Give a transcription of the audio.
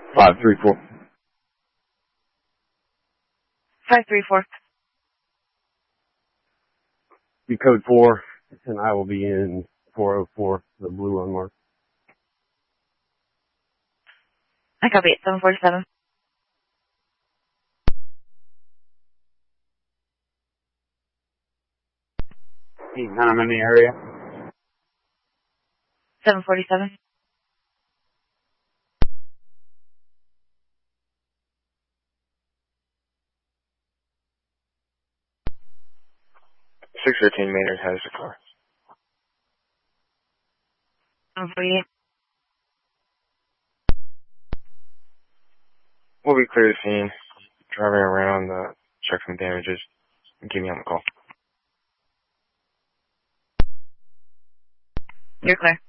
534. 534. Be code 4, and I will be in 404, the blue unmarked. I copy it. 747. I'm in the area. 747. Maynard has the car. 748. We'll be clear the scene, driving around, check some damages, and keep me on the call. You're clear.